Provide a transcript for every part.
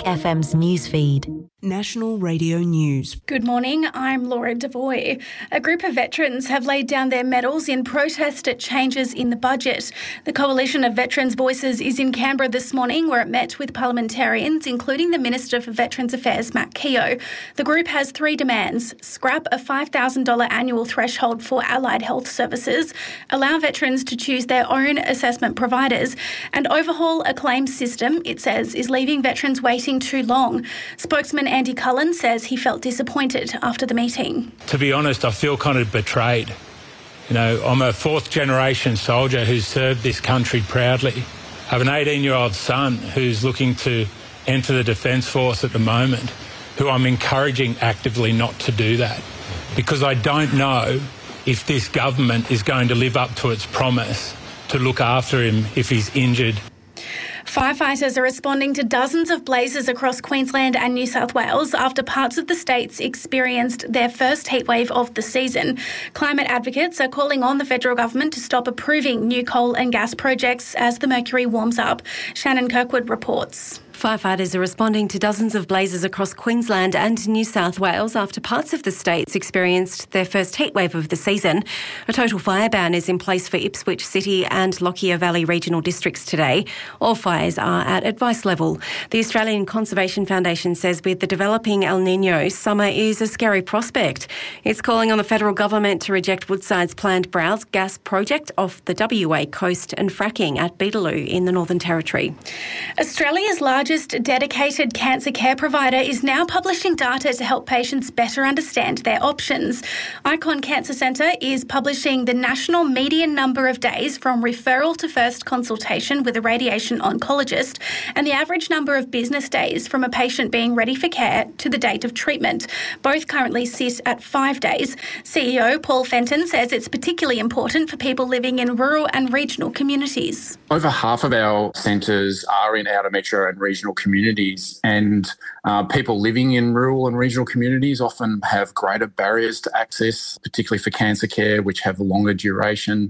FM's newsfeed. National Radio News. Good morning, I'm Laura Devoy. A group of veterans have laid down their medals in protest at changes in the budget. The Coalition of Veterans' Voices is in Canberra this morning, where it met with parliamentarians, including the Minister for Veterans Affairs, Matt Keogh. The group has three demands: scrap a $5,000 annual threshold for allied health services, allow veterans to choose their own assessment providers, and overhaul a claims system it says is leaving veterans waiting too long. Spokesman Andy Cullen says he felt disappointed after the meeting. To be honest, I feel kind of betrayed. You know, I'm a fourth generation soldier who's served this country proudly. I have an 18-year-old son who's looking to enter the Defence Force at the moment, who I'm encouraging actively not to do that, because I don't know if this government is going to live up to its promise to look after him if he's injured. Firefighters are responding to dozens of blazes across Queensland and New South Wales after parts of the states experienced their first heatwave of the season. Climate advocates are calling on the federal government to stop approving new coal and gas projects as the mercury warms up. Shannon Kirkwood reports. Firefighters are responding to dozens of blazes across Queensland and New South Wales after parts of the states experienced their first heatwave of the season. A total fire ban is in place for Ipswich City and Lockyer Valley regional districts today. All fires are at advice level. The Australian Conservation Foundation says with the developing El Niño, summer is a scary prospect. It's calling on the federal government to reject Woodside's planned Browse gas project off the WA coast and fracking at Beetaloo in the Northern Territory. Australia's largest dedicated cancer care provider is now publishing data to help patients better understand their options. Icon Cancer Centre is publishing the national median number of days from referral to first consultation with a radiation oncologist and the average number of business days from a patient being ready for care to the date of treatment. Both currently sit at 5 days. CEO Paul Fenton says it's particularly important for people living in rural and regional communities. Over half of our centres are in outer metro and regional communities, and people living in rural and regional communities often have greater barriers to access, particularly for cancer care, which have longer duration.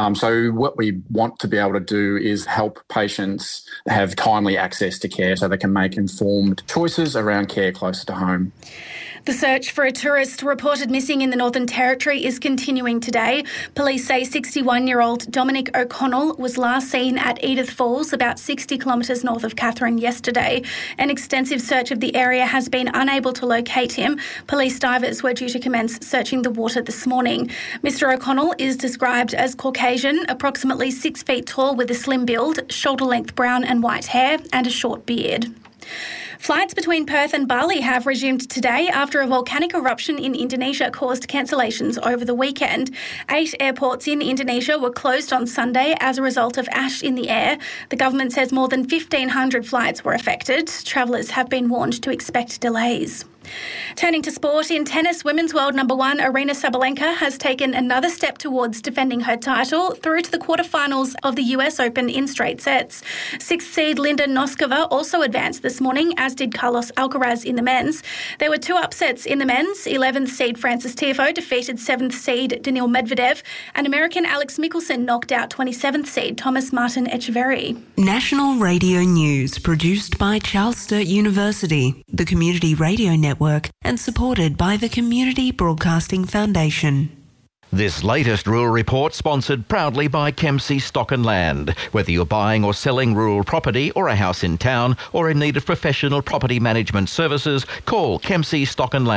So what we want to be able to do is help patients have timely access to care so they can make informed choices around care closer to home. The search for a tourist reported missing in the Northern Territory is continuing today. Police say 61-year-old Dominic O'Connell was last seen at Edith Falls, about 60 kilometres north of Katherine, yesterday. An extensive search of the area has been unable to locate him. Police divers were due to commence searching the water this morning. Mr O'Connell is described as Caucasian, approximately 6 feet tall with a slim build, shoulder-length brown and white hair and a short beard. Flights between Perth and Bali have resumed today after a volcanic eruption in Indonesia caused cancellations over the weekend. 8 airports in Indonesia were closed on Sunday as a result of ash in the air. The government says more than 1,500 flights were affected. Travellers have been warned to expect delays. Turning to sport, in tennis, women's world number one Aryna Sabalenka has taken another step towards defending her title through to the quarterfinals of the US Open in straight sets. 6th seed Linda Noskova also advanced this morning, as did Carlos Alcaraz in the men's. There were 2 upsets in the men's. 11th seed Francis Tiafoe defeated 7th seed Daniil Medvedev, and American Alex Michelsen knocked out 27th seed Thomas Martin Etcheverry. National Radio News, produced by Charles Sturt University, the Community Radio Network, and supported by the Community Broadcasting Foundation. This latest rural report sponsored proudly by Kempsey Stock and Land. Whether you're buying or selling rural property or a house in town or in need of professional property management services, call Kempsey Stock and Land.